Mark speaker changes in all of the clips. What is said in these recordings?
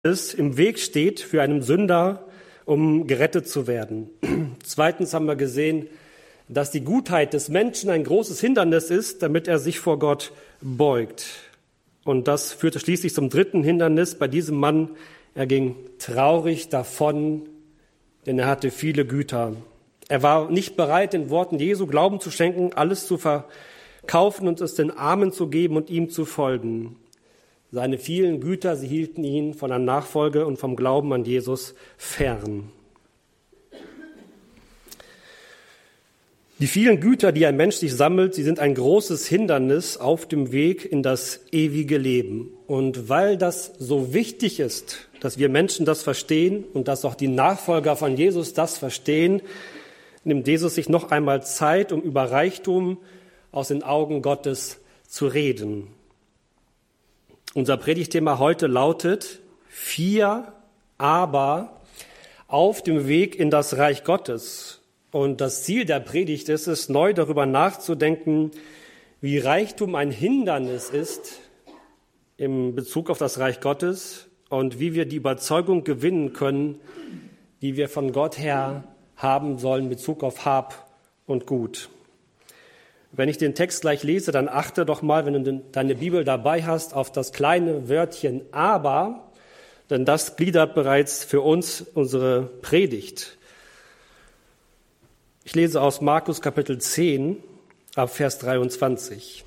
Speaker 1: im Weg steht für einen Sünder, um gerettet zu werden. Zweitens haben wir gesehen, dass die Gutheit des Menschen ein großes Hindernis ist, damit er sich vor Gott beugt. Und das führte schließlich zum dritten Hindernis bei diesem Mann. Er ging traurig davon, denn er hatte viele Güter. Er war nicht bereit, den Worten Jesu Glauben zu schenken, alles zu verkaufen und es den Armen zu geben und ihm zu folgen. Seine vielen Güter, sie hielten ihn von der Nachfolge und vom Glauben an Jesus fern. Die vielen Güter, die ein Mensch sich sammelt, sie sind ein großes Hindernis auf dem Weg in das ewige Leben. Und weil das so wichtig ist, dass wir Menschen das verstehen und dass auch die Nachfolger von Jesus das verstehen, nimmt Jesus sich noch einmal Zeit, um über Reichtum aus den Augen Gottes zu reden. Unser Predigtthema heute lautet 4 Aber auf dem Weg in das Reich Gottes. Und das Ziel der Predigt ist es, neu darüber nachzudenken, wie Reichtum ein Hindernis ist in Bezug auf das Reich Gottes und wie wir die Überzeugung gewinnen können, die wir von Gott her haben sollen in Bezug auf Hab und Gut. Wenn ich den Text gleich lese, dann achte doch mal, wenn du deine Bibel dabei hast, auf das kleine Wörtchen aber, denn das gliedert bereits für uns unsere Predigt. Ich lese aus Markus Kapitel 10 ab Vers 23.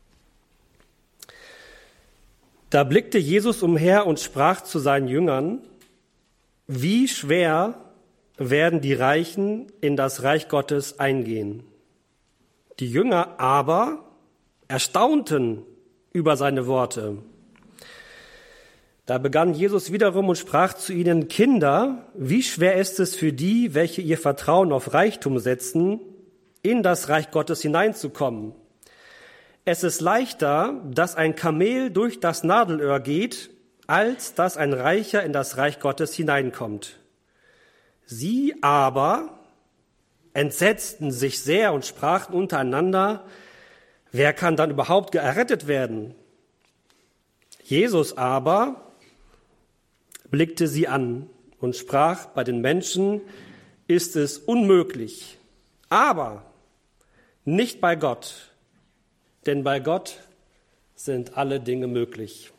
Speaker 1: Da blickte Jesus umher und sprach zu seinen Jüngern: Wie schwer werden die Reichen in das Reich Gottes eingehen? Die Jünger aber erstaunten über seine Worte. Da begann Jesus wiederum und sprach zu ihnen: Kinder, wie schwer ist es für die, welche ihr Vertrauen auf Reichtum setzen, in das Reich Gottes hineinzukommen. Es ist leichter, dass ein Kamel durch das Nadelöhr geht, als dass ein Reicher in das Reich Gottes hineinkommt. Sie aber entsetzten sich sehr und sprachen untereinander: Wer kann dann überhaupt errettet werden? Jesus aber blickte sie an und sprach: Bei den Menschen ist es unmöglich, aber nicht bei Gott, denn bei Gott sind alle Dinge möglich.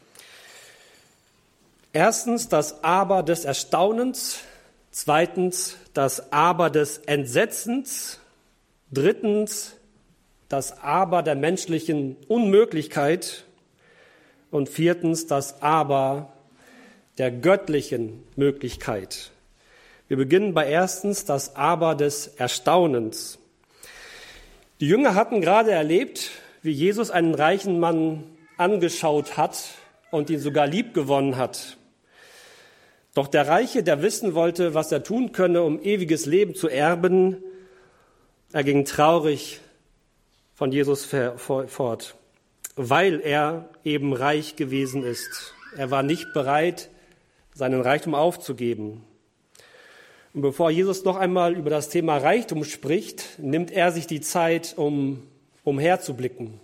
Speaker 1: Erstens das Aber des Erstaunens, zweitens das Aber des Entsetzens, drittens das Aber der menschlichen Unmöglichkeit und viertens das Aber der göttlichen Möglichkeit. Wir beginnen bei erstens das Aber des Erstaunens. Die Jünger hatten gerade erlebt, wie Jesus einen reichen Mann angeschaut hat und ihn sogar liebgewonnen hat. Doch der Reiche, der wissen wollte, was er tun könne, um ewiges Leben zu erben, er ging traurig von Jesus fort, weil er eben reich gewesen ist. Er war nicht bereit, seinen Reichtum aufzugeben. Und bevor Jesus noch einmal über das Thema Reichtum spricht, nimmt er sich die Zeit, um umherzublicken.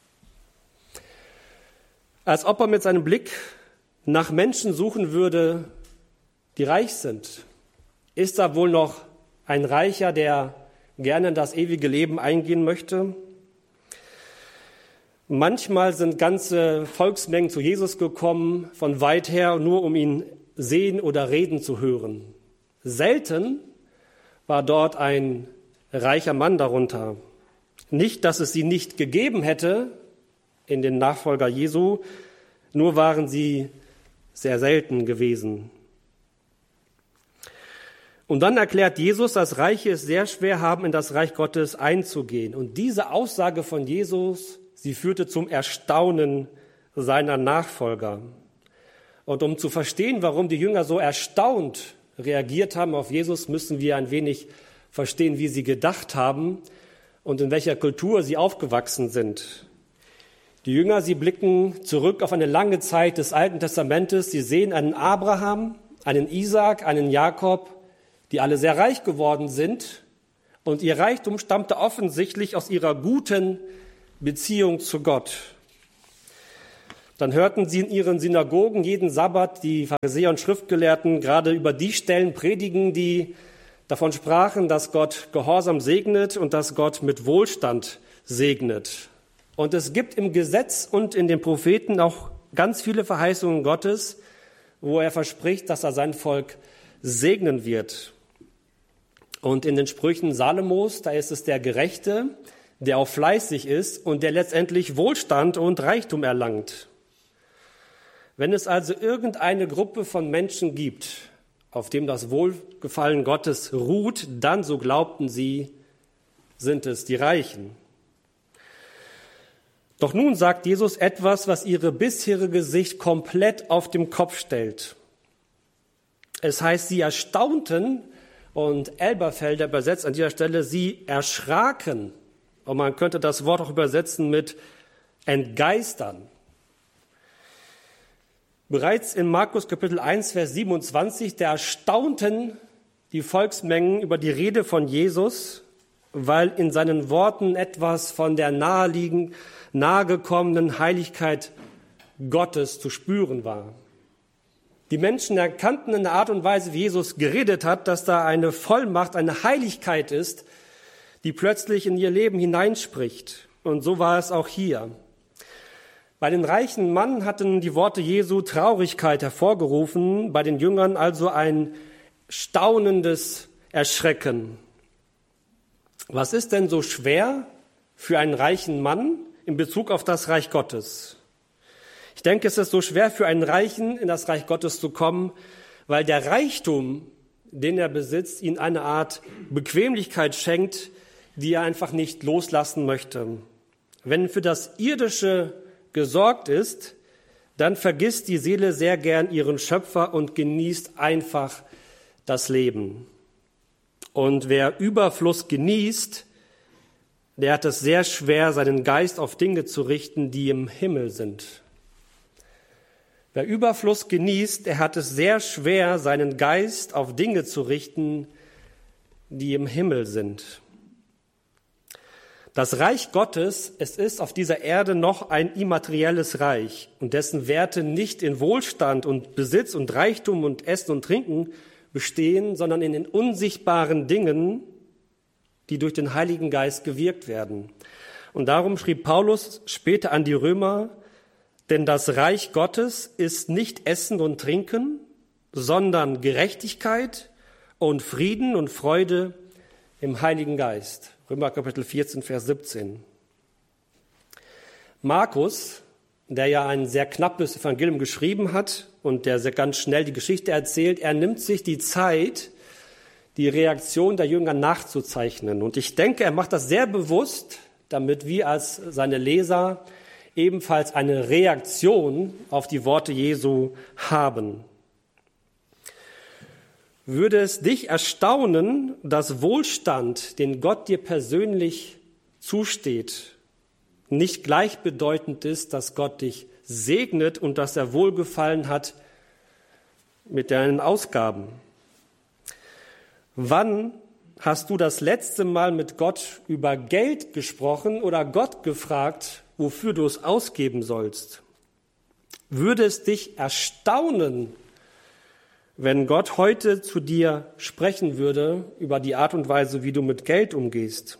Speaker 1: Als ob er mit seinem Blick nach Menschen suchen würde, die reich sind. Ist da wohl noch ein Reicher, der gerne in das ewige Leben eingehen möchte? Manchmal sind ganze Volksmengen zu Jesus gekommen, von weit her, nur um ihn sehen oder reden zu hören. Selten war dort ein reicher Mann darunter. Nicht, dass es sie nicht gegeben hätte in den Nachfolger Jesu, nur waren sie sehr selten gewesen. Und dann erklärt Jesus, dass Reiche es sehr schwer haben, in das Reich Gottes einzugehen. Und diese Aussage von Jesus, sie führte zum Erstaunen seiner Nachfolger. Und um zu verstehen, warum die Jünger so erstaunt reagiert haben auf Jesus, müssen wir ein wenig verstehen, wie sie gedacht haben und in welcher Kultur sie aufgewachsen sind. Die Jünger, sie blicken zurück auf eine lange Zeit des Alten Testamentes. Sie sehen einen Abraham, einen Isaak, einen Jakob, die alle sehr reich geworden sind. Und ihr Reichtum stammte offensichtlich aus ihrer guten Beziehung zu Gott. dann hörten sie in ihren Synagogen jeden Sabbat die Pharisäer und Schriftgelehrten gerade über die Stellen predigen, die davon sprachen, dass Gott Gehorsam segnet und dass Gott mit Wohlstand segnet. Und es gibt im Gesetz und in den Propheten auch ganz viele Verheißungen Gottes, wo er verspricht, dass er sein Volk segnen wird. Und in den Sprüchen Salomos, da ist es der Gerechte, der auch fleißig ist und der letztendlich Wohlstand und Reichtum erlangt. Wenn es also irgendeine Gruppe von Menschen gibt, auf dem das Wohlgefallen Gottes ruht, dann, so glaubten sie, sind es die Reichen. Doch nun sagt Jesus etwas, was ihre bisherige Sicht komplett auf den Kopf stellt. Es heißt, sie erstaunten, und Elberfelder übersetzt an dieser Stelle, sie erschraken. Und man könnte das Wort auch übersetzen mit entgeistern. Bereits in Markus Kapitel 1, Vers 27, da erstaunten die Volksmengen über die Rede von Jesus, weil in seinen Worten etwas von der nahegekommenen Heiligkeit Gottes zu spüren war. Die Menschen erkannten in der Art und Weise, wie Jesus geredet hat, dass da eine Vollmacht, eine Heiligkeit ist, die plötzlich in ihr Leben hineinspricht. Und so war es auch hier. Bei den reichen Mann hatten die Worte Jesu Traurigkeit hervorgerufen, bei den Jüngern also ein staunendes Erschrecken. Was ist denn so schwer für einen reichen Mann in Bezug auf das Reich Gottes? Ich denke, es ist so schwer für einen Reichen, in das Reich Gottes zu kommen, weil der Reichtum, den er besitzt, ihm eine Art Bequemlichkeit schenkt, die er einfach nicht loslassen möchte. Wenn für das Irdische gesorgt ist, dann vergisst die Seele sehr gern ihren Schöpfer und genießt einfach das Leben. Und wer Überfluss genießt, der hat es sehr schwer, seinen Geist auf Dinge zu richten, die im Himmel sind. Wer Überfluss genießt, der hat es sehr schwer, seinen Geist auf Dinge zu richten, die im Himmel sind. Das Reich Gottes, es ist auf dieser Erde noch ein immaterielles Reich und dessen Werte nicht in Wohlstand und Besitz und Reichtum und Essen und Trinken bestehen, sondern in den unsichtbaren Dingen, die durch den Heiligen Geist gewirkt werden. Und darum schrieb Paulus später an die Römer, denn das Reich Gottes ist nicht Essen und Trinken, sondern Gerechtigkeit und Frieden und Freude im Heiligen Geist. Römer Kapitel 14, Vers 17. Markus, der ja ein sehr knappes Evangelium geschrieben hat und der sehr ganz schnell die Geschichte erzählt, er nimmt sich die Zeit, die Reaktion der Jünger nachzuzeichnen. Und ich denke, er macht das sehr bewusst, damit wir als seine Leser ebenfalls eine Reaktion auf die Worte Jesu haben. Würde es dich erstaunen, dass Wohlstand, den Gott dir persönlich zusteht, nicht gleichbedeutend ist, dass Gott dich segnet und dass er Wohlgefallen hat mit deinen Ausgaben? Wann hast du das letzte Mal mit Gott über Geld gesprochen oder Gott gefragt, wofür du es ausgeben sollst? Würde es dich erstaunen, wenn Gott heute zu dir sprechen würde über die Art und Weise, wie du mit Geld umgehst?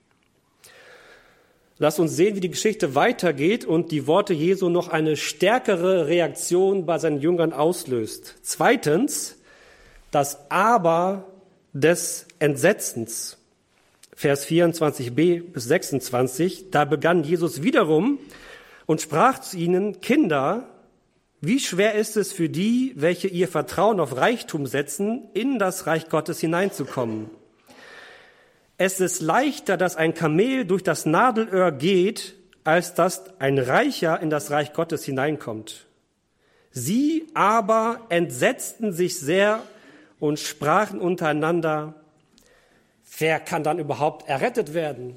Speaker 1: Lass uns sehen, wie die Geschichte weitergeht und die Worte Jesu noch eine stärkere Reaktion bei seinen Jüngern auslöst. Zweitens, das Aber des Entsetzens. Vers 24b bis 26, da begann Jesus wiederum und sprach zu ihnen: Kinder, wie schwer ist es für die, welche ihr Vertrauen auf Reichtum setzen, in das Reich Gottes hineinzukommen. Es ist leichter, dass ein Kamel durch das Nadelöhr geht, als dass ein Reicher in das Reich Gottes hineinkommt. Sie aber entsetzten sich sehr und sprachen untereinander: Wer kann dann überhaupt errettet werden?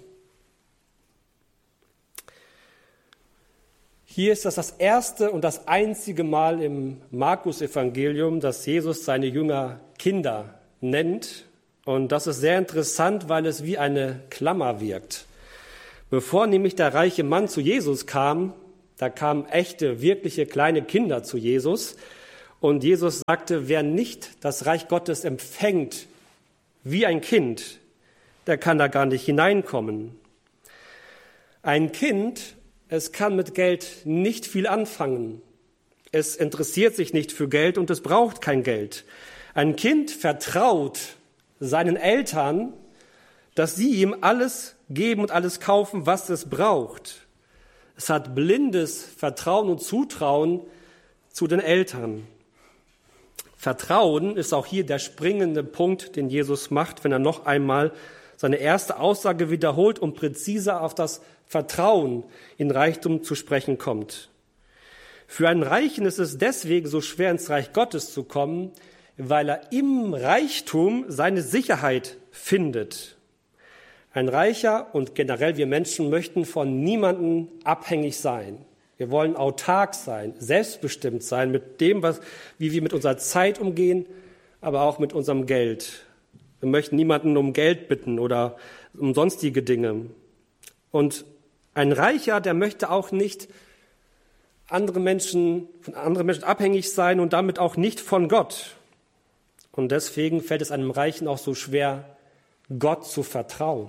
Speaker 1: Hier ist das erste und das einzige Mal im Markus-Evangelium, dass Jesus seine Jünger Kinder nennt. Und das ist sehr interessant, weil es wie eine Klammer wirkt. Bevor nämlich der reiche Mann zu Jesus kam, Da kamen echte, wirkliche kleine Kinder zu Jesus. Und Jesus sagte, wer nicht das Reich Gottes empfängt wie ein Kind, der kann da gar nicht hineinkommen. Ein Kind, es kann mit Geld nicht viel anfangen. Es interessiert sich nicht für Geld und es braucht kein Geld. Ein Kind vertraut seinen Eltern, dass sie ihm alles geben und alles kaufen, was es braucht. Es hat blindes Vertrauen und Zutrauen zu den Eltern. Vertrauen ist auch hier der springende Punkt, den Jesus macht, wenn er noch einmal seine erste Aussage wiederholt und präziser auf das Vertrauen in Reichtum zu sprechen kommt. Für einen Reichen ist es deswegen so schwer, ins Reich Gottes zu kommen, weil er im Reichtum seine Sicherheit findet. Ein Reicher und generell wir Menschen möchten von niemandem abhängig sein. Wir wollen autark sein, selbstbestimmt sein mit dem, wie wir mit unserer Zeit umgehen, aber auch mit unserem Geld. Wir möchten niemanden um Geld bitten oder um sonstige Dinge. Und ein Reicher, der möchte auch nicht von anderen Menschen abhängig sein und damit auch nicht von Gott. Und deswegen fällt es einem Reichen auch so schwer, Gott zu vertrauen.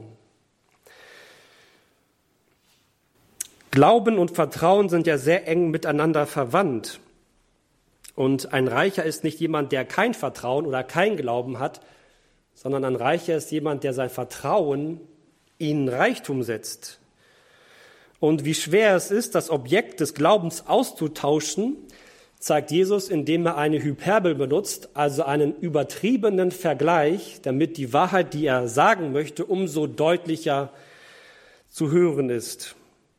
Speaker 1: Glauben und Vertrauen sind ja sehr eng miteinander verwandt. Und ein Reicher ist nicht jemand, der kein Vertrauen oder kein Glauben hat, sondern ein Reicher ist jemand, der sein Vertrauen in Reichtum setzt. Und wie schwer es ist, das Objekt des Glaubens auszutauschen, zeigt Jesus, indem er eine Hyperbel benutzt, also einen übertriebenen Vergleich, damit die Wahrheit, die er sagen möchte, umso deutlicher zu hören ist.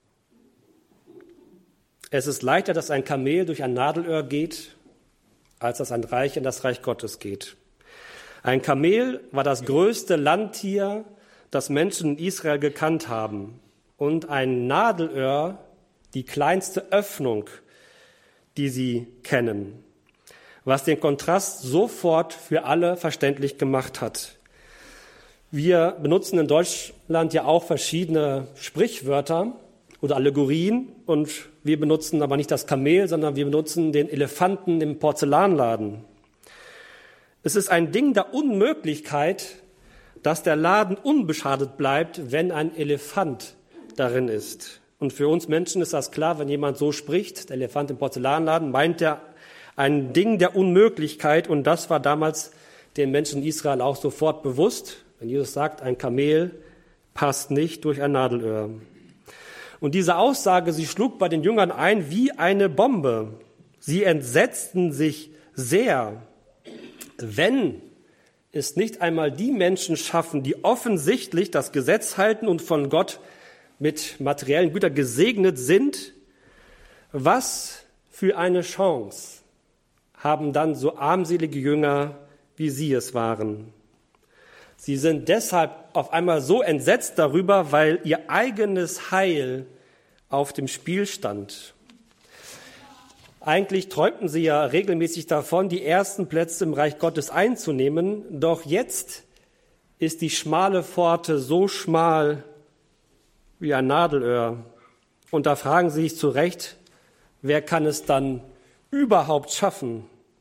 Speaker 1: Es ist leichter, dass ein Kamel durch ein Nadelöhr geht, als dass ein Reicher in das Reich Gottes geht. Ein Kamel war das größte Landtier, das Menschen in Israel gekannt haben. Und ein Nadelöhr die kleinste Öffnung, die sie kennen, was den Kontrast sofort für alle verständlich gemacht hat. Wir benutzen in Deutschland ja auch verschiedene Sprichwörter oder Allegorien und wir benutzen aber nicht das Kamel, sondern wir benutzen den Elefanten im Porzellanladen. Es ist ein Ding der Unmöglichkeit, dass der Laden unbeschadet bleibt, wenn ein Elefant darin ist. Und für uns Menschen ist das klar, wenn jemand so spricht, der Elefant im Porzellanladen, meint er ein Ding der Unmöglichkeit. Und das war damals den Menschen in Israel auch sofort bewusst. Wenn Jesus sagt, ein Kamel passt nicht durch ein Nadelöhr. Und diese Aussage, sie schlug bei den Jüngern ein wie eine Bombe. Sie entsetzten sich sehr. Wenn es nicht einmal die Menschen schaffen, die offensichtlich das Gesetz halten und von Gott mit materiellen Gütern gesegnet sind, was für eine Chance haben dann so armselige Jünger, wie sie es waren. Sie sind deshalb auf einmal so entsetzt darüber, weil ihr eigenes Heil auf dem Spiel stand. Eigentlich träumten sie ja regelmäßig davon, die ersten Plätze im Reich Gottes einzunehmen, doch jetzt ist die schmale Pforte so schmal wie ein Nadelöhr. Und da fragen sie sich zu Recht, wer kann es dann überhaupt schaffen?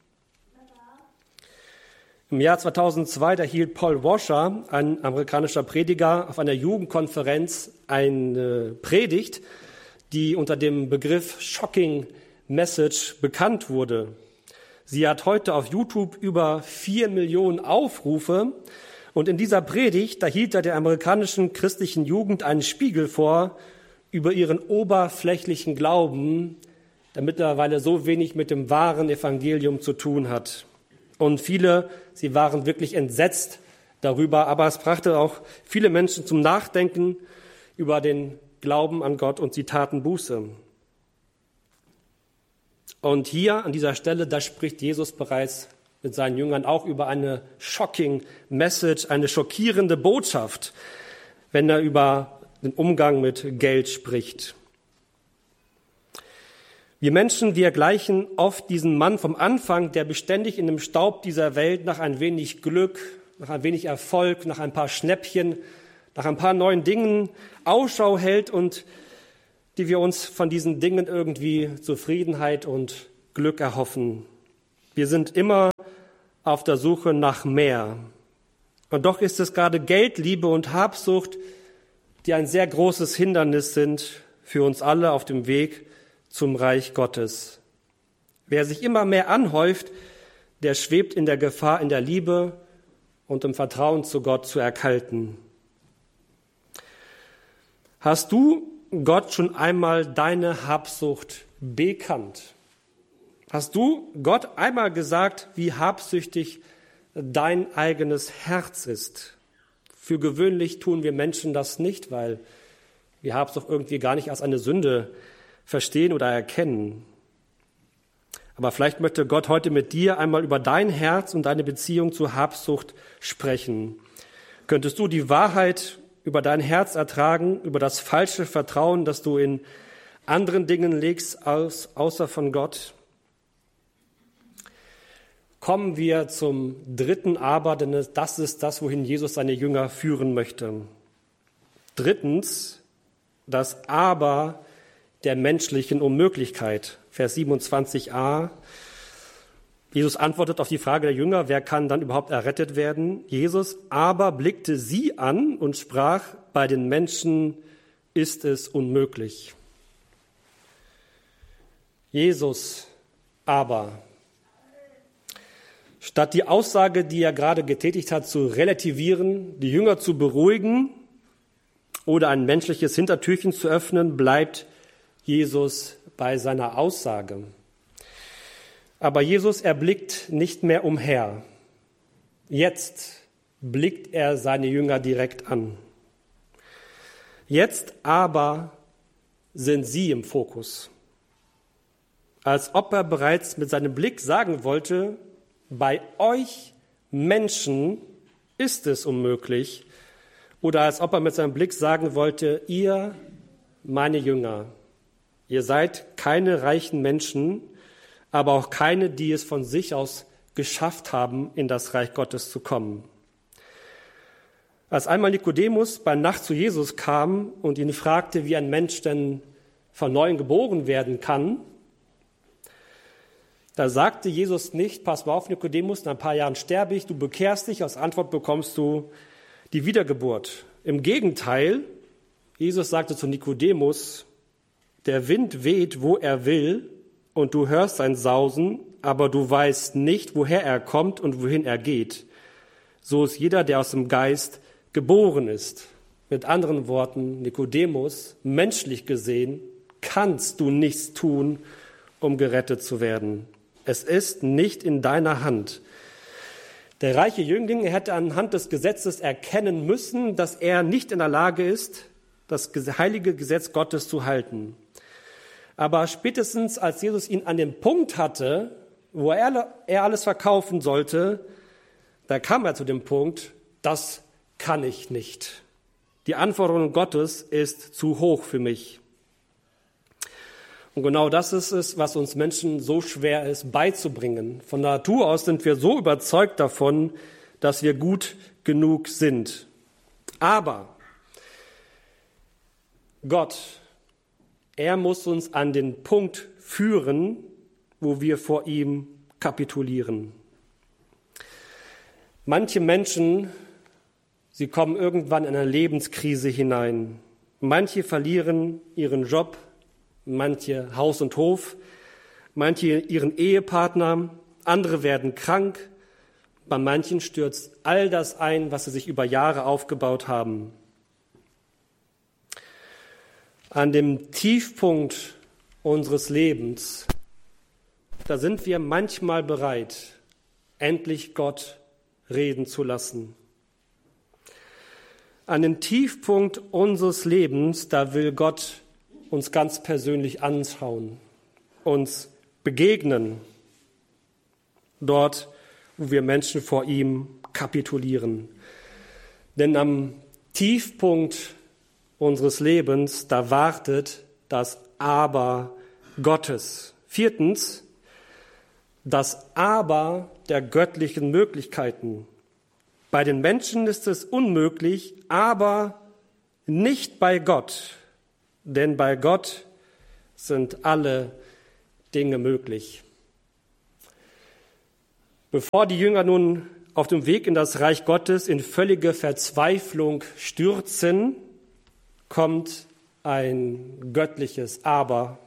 Speaker 1: Im Jahr 2002, da hielt Paul Washer, ein amerikanischer Prediger, auf einer Jugendkonferenz eine Predigt, die unter dem Begriff Shocking Message bekannt wurde. Sie hat heute auf YouTube über 4 Millionen Aufrufe. Und in dieser Predigt, da hielt er der amerikanischen christlichen Jugend einen Spiegel vor über ihren oberflächlichen Glauben, der mittlerweile so wenig mit dem wahren Evangelium zu tun hat. Und viele, sie waren wirklich entsetzt darüber, aber es brachte auch viele Menschen zum Nachdenken über den Glauben an Gott und sie taten Buße. Und hier an dieser Stelle, da spricht Jesus bereits mit seinen Jüngern auch über eine shocking message, eine schockierende Botschaft, wenn er über den Umgang mit Geld spricht. Wir Menschen, wir gleichen oft diesen Mann vom Anfang, der beständig in dem Staub dieser Welt nach ein wenig Glück, nach ein wenig Erfolg, nach ein paar Schnäppchen, nach ein paar neuen Dingen Ausschau hält und die wir uns von diesen Dingen irgendwie Zufriedenheit und Glück erhoffen. Wir sind immer auf der Suche nach mehr. Und doch ist es gerade Geld, Liebe und Habsucht, die ein sehr großes Hindernis sind für uns alle auf dem Weg zum Reich Gottes. Wer sich immer mehr anhäuft, der schwebt in der Gefahr, in der Liebe und im Vertrauen zu Gott zu erkalten. Hast du Gott schon einmal deine Habsucht bekannt? Hast du Gott einmal gesagt, wie habsüchtig dein eigenes Herz ist? Für gewöhnlich tun wir Menschen das nicht, weil wir Habsucht irgendwie gar nicht als eine Sünde verstehen oder erkennen. Aber vielleicht möchte Gott heute mit dir einmal über dein Herz und deine Beziehung zur Habsucht sprechen. Könntest du die Wahrheit über dein Herz ertragen, über das falsche Vertrauen, das du in anderen Dingen legst, außer von Gott? Kommen wir zum dritten Aber, denn das ist das, wohin Jesus seine Jünger führen möchte. Drittens, das Aber der menschlichen Unmöglichkeit. Vers 27a. Jesus antwortet auf die Frage der Jünger, wer kann dann überhaupt errettet werden? Jesus aber blickte sie an und sprach, bei den Menschen ist es unmöglich. Jesus aber. Statt die Aussage, die er gerade getätigt hat, zu relativieren, die Jünger zu beruhigen oder ein menschliches Hintertürchen zu öffnen, bleibt Jesus bei seiner Aussage. Aber Jesus erblickt nicht mehr umher. Jetzt blickt er seine Jünger direkt an. Jetzt aber sind sie im Fokus. Als ob er bereits mit seinem Blick sagen wollte, bei euch Menschen ist es unmöglich. Oder als ob er mit seinem Blick sagen wollte, ihr, meine Jünger, ihr seid keine reichen Menschen, aber auch keine, die es von sich aus geschafft haben, in das Reich Gottes zu kommen. Als einmal Nikodemus bei Nacht zu Jesus kam und ihn fragte, wie ein Mensch denn von neuem geboren werden kann, da sagte Jesus nicht, pass mal auf, Nikodemus, in ein paar Jahren sterbe ich, du bekehrst dich, als Antwort bekommst du die Wiedergeburt. Im Gegenteil, Jesus sagte zu Nikodemus, der Wind weht, wo er will, und du hörst sein Sausen, aber du weißt nicht, woher er kommt und wohin er geht. So ist jeder, der aus dem Geist geboren ist. Mit anderen Worten, Nikodemus, menschlich gesehen, kannst du nichts tun, um gerettet zu werden. Es ist nicht in deiner Hand. Der reiche Jüngling, er hätte anhand des Gesetzes erkennen müssen, dass er nicht in der Lage ist, das heilige Gesetz Gottes zu halten. Aber spätestens, als Jesus ihn an dem Punkt hatte, wo er alles verkaufen sollte, da kam er zu dem Punkt, das kann ich nicht. Die Anforderung Gottes ist zu hoch für mich. Und genau das ist es, was uns Menschen so schwer ist beizubringen. Von Natur aus sind wir so überzeugt davon, dass wir gut genug sind. Aber Gott, er muss uns an den Punkt führen, wo wir vor ihm kapitulieren. Manche Menschen, sie kommen irgendwann in eine Lebenskrise hinein. Manche verlieren ihren Job, manche Haus und Hof, manche ihren Ehepartner, andere werden krank, bei manchen stürzt all das ein, was sie sich über Jahre aufgebaut haben. An dem Tiefpunkt unseres Lebens, da sind wir manchmal bereit, endlich Gott reden zu lassen. An dem Tiefpunkt unseres Lebens, da will Gott uns ganz persönlich anschauen, uns begegnen, dort, wo wir Menschen vor ihm kapitulieren. Denn am Tiefpunkt unseres Lebens, da wartet das Aber Gottes. Viertens, das Aber der göttlichen Möglichkeiten. Bei den Menschen ist es unmöglich, aber nicht bei Gott. denn bei Gott sind alle Dinge möglich. Bevor die Jünger nun auf dem Weg in das Reich Gottes in völlige Verzweiflung stürzen, kommt ein göttliches Aber.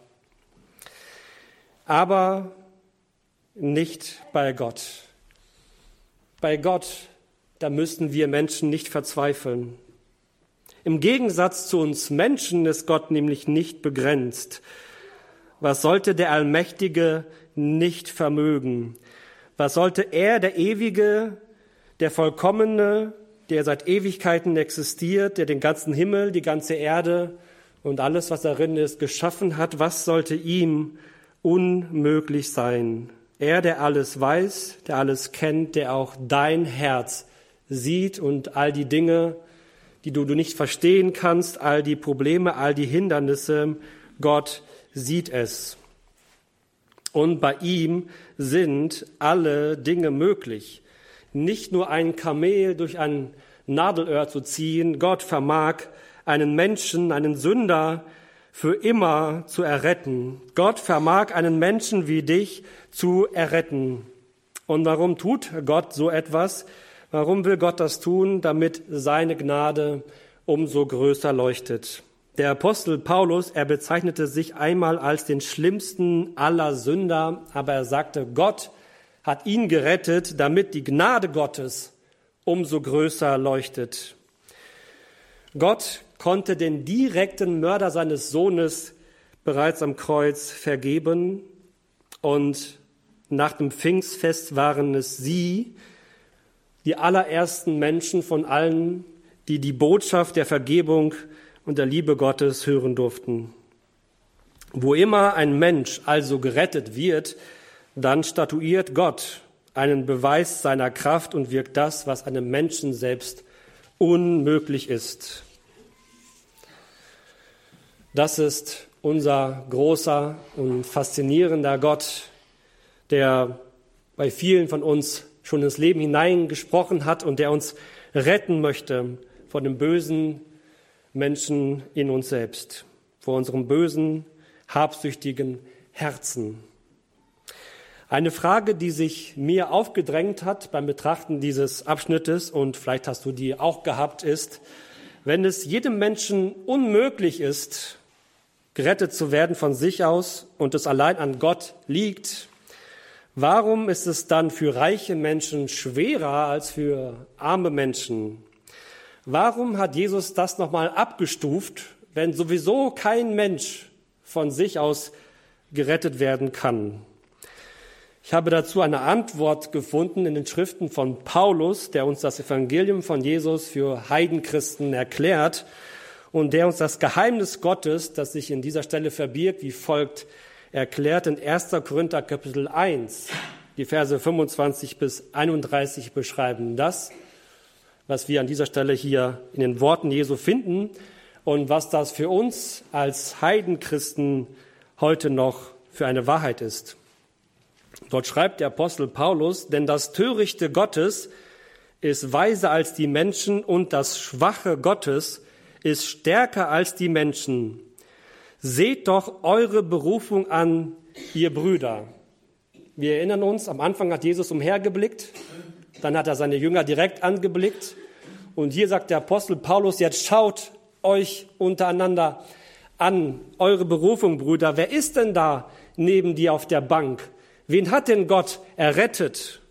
Speaker 1: Aber nicht bei Gott. Bei Gott, da müssen wir Menschen nicht verzweifeln. Im Gegensatz zu uns Menschen ist Gott nämlich nicht begrenzt. Was sollte der Allmächtige nicht vermögen? Was sollte er, der Ewige, der Vollkommene, der seit Ewigkeiten existiert, der den ganzen Himmel, die ganze Erde und alles, was darin ist, geschaffen hat, was sollte ihm unmöglich sein? Er, der alles weiß, der alles kennt, der auch dein Herz sieht und all die Dinge, die du nicht verstehen kannst, all die Probleme, all die Hindernisse, Gott sieht es. Und bei ihm sind alle Dinge möglich. Nicht nur ein Kamel durch ein Nadelöhr zu ziehen. Gott vermag einen Menschen, einen Sünder für immer zu erretten. Gott vermag einen Menschen wie dich zu erretten. Und warum tut Gott so etwas? Warum will Gott das tun? Damit seine Gnade umso größer leuchtet. Der Apostel Paulus, er bezeichnete sich einmal als den schlimmsten aller Sünder, aber er sagte, Gott hat ihn gerettet, damit die Gnade Gottes umso größer leuchtet. Gott konnte den direkten Mörder seines Sohnes bereits am Kreuz vergeben und nach dem Pfingstfest waren es sie, die allerersten Menschen von allen, die die Botschaft der Vergebung und der Liebe Gottes hören durften. Wo immer ein Mensch also gerettet wird, dann statuiert Gott einen Beweis seiner Kraft und wirkt das, was einem Menschen selbst unmöglich ist. Das ist unser großer und faszinierender Gott, der bei vielen von uns schon ins Leben hineingesprochen hat und der uns retten möchte vor dem bösen Menschen in uns selbst, vor unserem bösen, habsüchtigen Herzen. Eine Frage, die sich mir aufgedrängt hat beim Betrachten dieses Abschnittes, und vielleicht hast du die auch gehabt, ist, wenn es jedem Menschen unmöglich ist, gerettet zu werden von sich aus und es allein an Gott liegt, warum ist es dann für reiche Menschen schwerer als für arme Menschen? Warum hat Jesus das nochmal abgestuft, wenn sowieso kein Mensch von sich aus gerettet werden kann? Ich habe dazu eine Antwort gefunden in den Schriften von Paulus, der uns das Evangelium von Jesus für Heidenchristen erklärt und der uns das Geheimnis Gottes, das sich in dieser Stelle verbirgt, wie folgt erklärt in 1. Korinther Kapitel 1. Die Verse 25 bis 31 beschreiben das, was wir an dieser Stelle hier in den Worten Jesu finden und was das für uns als Heidenchristen heute noch für eine Wahrheit ist. Dort schreibt der Apostel Paulus, denn das Törichte Gottes ist weiser als die Menschen und das Schwache Gottes ist stärker als die Menschen. Seht doch eure Berufung an, ihr Brüder. Wir erinnern uns, am Anfang hat Jesus umhergeblickt, dann hat er seine Jünger direkt angeblickt. Und hier sagt der Apostel Paulus, jetzt schaut euch untereinander an, eure Berufung, Brüder. Wer ist denn da neben dir auf der Bank? Wen hat denn Gott errettet?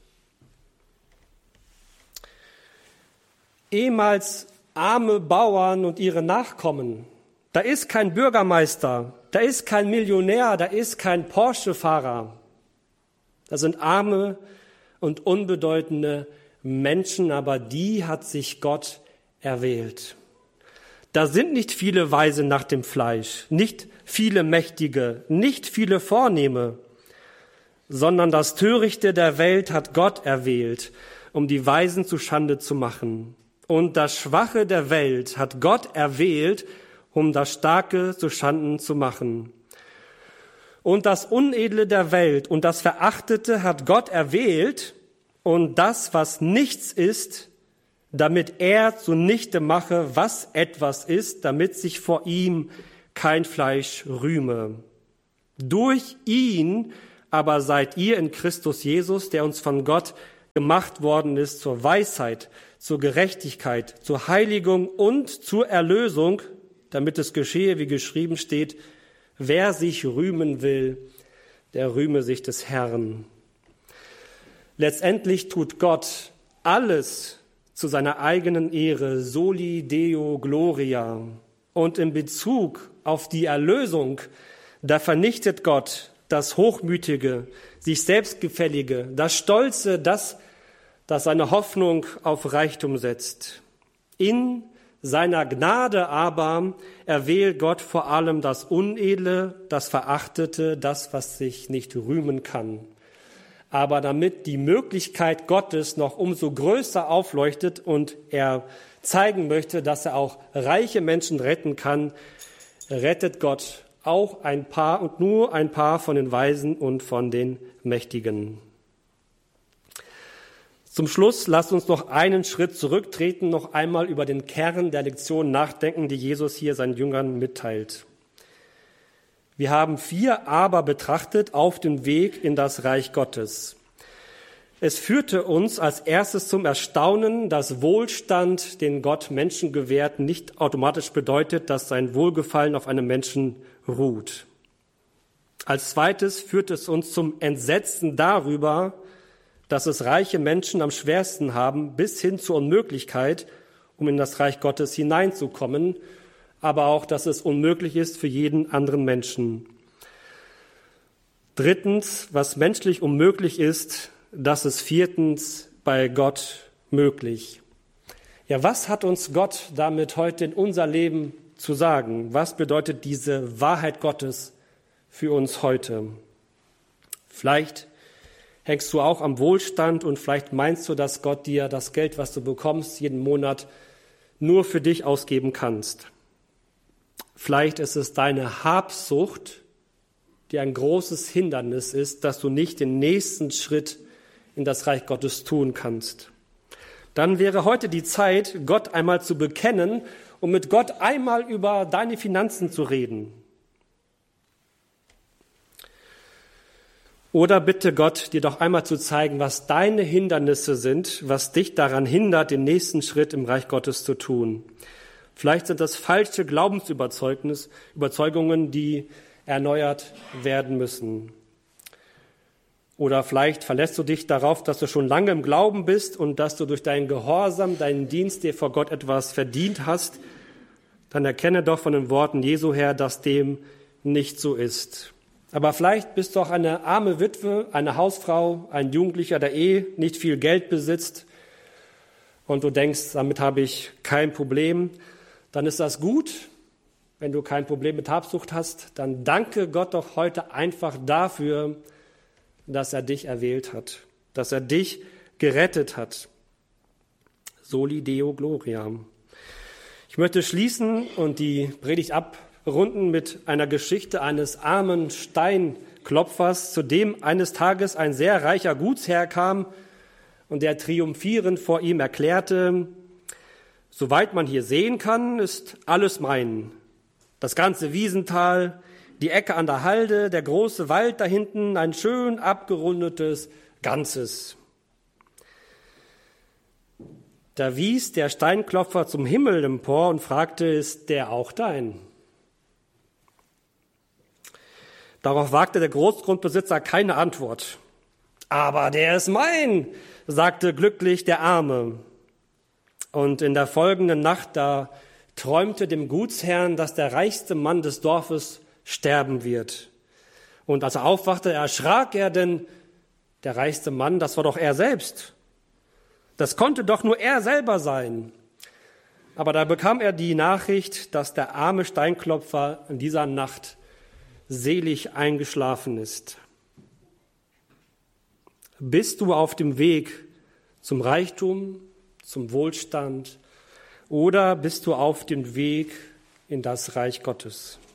Speaker 1: Ehemals arme Bauern und ihre Nachkommen. Da ist kein Bürgermeister, da ist kein Millionär, da ist kein Porsche-Fahrer. Da sind arme und unbedeutende Menschen, aber die hat sich Gott erwählt. Da sind nicht viele Weise nach dem Fleisch, nicht viele Mächtige, nicht viele Vornehme, sondern das Törichte der Welt hat Gott erwählt, um die Weisen zu Schande zu machen. Und das Schwache der Welt hat Gott erwählt, um das Starke zu Schanden zu machen. Und das Unedle der Welt und das Verachtete hat Gott erwählt, und das, was nichts ist, damit er zunichte mache, was etwas ist, damit sich vor ihm kein Fleisch rühme. Durch ihn aber seid ihr in Christus Jesus, der uns von Gott gemacht worden ist zur Weisheit, zur Gerechtigkeit, zur Heiligung und zur Erlösung, damit es geschehe, wie geschrieben steht, wer sich rühmen will, der rühme sich des Herrn. Letztendlich tut Gott alles zu seiner eigenen Ehre, soli Deo gloria. Und in Bezug auf die Erlösung, da vernichtet Gott das Hochmütige, sich Selbstgefällige, das Stolze, das seine Hoffnung auf Reichtum setzt. In seiner Gnade aber erwählt Gott vor allem das Unedle, das Verachtete, das, was sich nicht rühmen kann. Aber damit die Möglichkeit Gottes noch umso größer aufleuchtet und er zeigen möchte, dass er auch reiche Menschen retten kann, rettet Gott auch ein paar und nur ein paar von den Weisen und von den Mächtigen. Zum Schluss lasst uns noch einen Schritt zurücktreten, noch einmal über den Kern der Lektion nachdenken, die Jesus hier seinen Jüngern mitteilt. Wir haben 4 Aber betrachtet auf dem Weg in das Reich Gottes. Es führte uns als erstes zum Erstaunen, dass Wohlstand, den Gott Menschen gewährt, nicht automatisch bedeutet, dass sein Wohlgefallen auf einem Menschen ruht. Als zweites führt es uns zum Entsetzen darüber, dass es reiche Menschen am schwersten haben, bis hin zur Unmöglichkeit, um in das Reich Gottes hineinzukommen, aber auch, dass es unmöglich ist für jeden anderen Menschen. Drittens, was menschlich unmöglich ist, das ist viertens bei Gott möglich. Ja, was hat uns Gott damit heute in unser Leben zu sagen? Was bedeutet diese Wahrheit Gottes für uns heute? Vielleicht hängst du auch am Wohlstand und vielleicht meinst du, dass Gott dir das Geld, was du bekommst, jeden Monat nur für dich ausgeben kannst. Vielleicht ist es deine Habsucht, die ein großes Hindernis ist, dass du nicht den nächsten Schritt in das Reich Gottes tun kannst. Dann wäre heute die Zeit, Gott einmal zu bekennen und mit Gott einmal über deine Finanzen zu reden. Oder bitte Gott, dir doch einmal zu zeigen, was deine Hindernisse sind, was dich daran hindert, den nächsten Schritt im Reich Gottes zu tun. Vielleicht sind das falsche Glaubensüberzeugungen, die erneuert werden müssen. Oder vielleicht verlässt du dich darauf, dass du schon lange im Glauben bist und dass du durch deinen Gehorsam, deinen Dienst dir vor Gott etwas verdient hast. Dann erkenne doch von den Worten Jesu her, dass dem nicht so ist. Aber vielleicht bist du auch eine arme Witwe, eine Hausfrau, ein Jugendlicher, der nicht viel Geld besitzt und du denkst, damit habe ich kein Problem. Dann ist das gut, wenn du kein Problem mit Habsucht hast. Dann danke Gott doch heute einfach dafür, dass er dich erwählt hat, dass er dich gerettet hat. Soli Deo Gloria. Ich möchte schließen und die Predigt abrunden mit einer Geschichte eines armen Steinklopfers, zu dem eines Tages ein sehr reicher Gutsherr kam und der triumphierend vor ihm erklärte: Soweit man hier sehen kann, ist alles mein. Das ganze Wiesental, die Ecke an der Halde, der große Wald da hinten, ein schön abgerundetes Ganzes. Da wies der Steinklopfer zum Himmel empor und fragte: Ist der auch dein? Darauf wagte der Großgrundbesitzer keine Antwort. Aber der ist mein, sagte glücklich der Arme. Und in der folgenden Nacht, da träumte dem Gutsherrn, dass der reichste Mann des Dorfes sterben wird. Und als er aufwachte, erschrak er, denn der reichste Mann, das war doch er selbst. Das konnte doch nur er selber sein. Aber da bekam er die Nachricht, dass der arme Steinklopfer in dieser Nacht selig eingeschlafen ist. Bist du auf dem Weg zum Reichtum, zum Wohlstand, oder bist du auf dem Weg in das Reich Gottes?